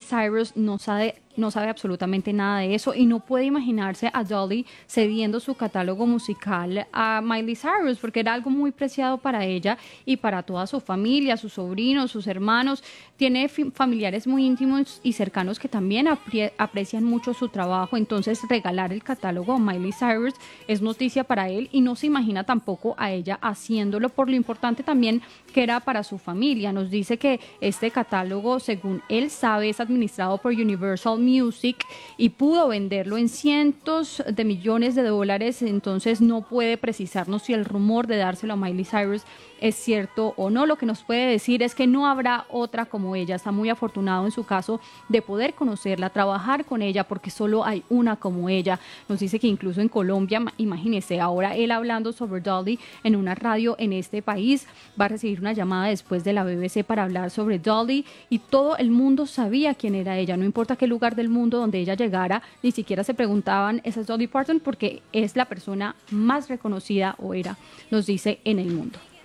Cyrus no sabe absolutamente nada de eso y no puede imaginarse a Dolly cediendo su catálogo musical a Miley Cyrus porque era algo muy preciado para ella y para toda su familia, sus sobrinos, sus hermanos. Tiene familiares muy íntimos y cercanos que también aprecian mucho su trabajo, entonces regalar el catálogo a Miley Cyrus es noticia para él y no se imagina tampoco a ella haciéndolo por lo importante también que era para su familia. Nos dice que este catálogo, según él sabe, es administrado por Universal Music y pudo venderlo en cientos de millones de dólares, entonces no puede precisarnos si el rumor de dárselo a Miley Cyrus es cierto o no. Lo que nos puede decir es que no habrá otra como ella. Está muy afortunado en su caso de poder conocerla, trabajar con ella, porque solo hay una como ella. Nos dice que incluso en Colombia, imagínese, ahora él hablando sobre Dolly en una radio en este país, va a recibir una llamada después de la BBC para hablar sobre Dolly y todo el mundo sabía quién era ella. No importa qué lugar del mundo donde ella llegara, ni siquiera se preguntaban, ¿esa es Dolly Parton? Porque es la persona más reconocida, o era, nos dice, en el mundo.